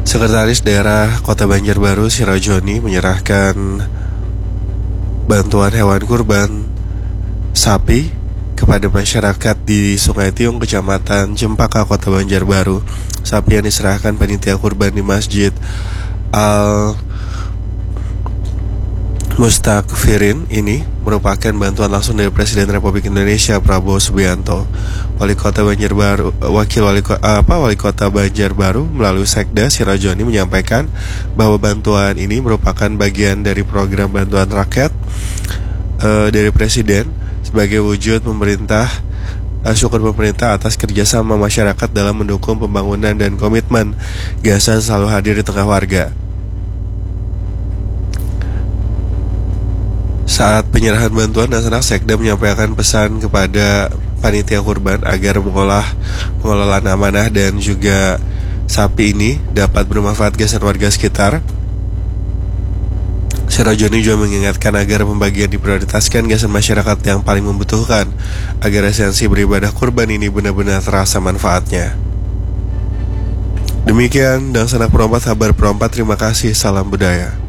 Sekretaris Daerah Kota Banjarbaru Sirajoni menyerahkan bantuan hewan kurban sapi kepada masyarakat di Sungai Tiung, Kecamatan Cempaka, Kota Banjarbaru. Sapi yang diserahkan panitia kurban di Masjid Al Mustakfirin ini merupakan bantuan langsung dari Presiden Republik Indonesia Prabowo Subianto. Wali Kota Banjarbaru melalui Sekda Sirajoni menyampaikan bahwa bantuan ini merupakan bagian dari program bantuan rakyat dari Presiden sebagai wujud syukur pemerintah atas kerjasama masyarakat dalam mendukung pembangunan dan komitmen Gasan selalu hadir di tengah warga. Saat penyerahan bantuan, Nasanak Sekda menyampaikan pesan kepada panitia kurban agar pengelolaan amanah dan juga sapi ini dapat bermanfaat gasan warga sekitar. Sirajoni juga mengingatkan agar pembagian diprioritaskan gasan masyarakat yang paling membutuhkan agar esensi beribadah kurban ini benar-benar terasa manfaatnya. Demikian dan Sanak Perompat, kabar Perompat. Terima kasih, salam budaya.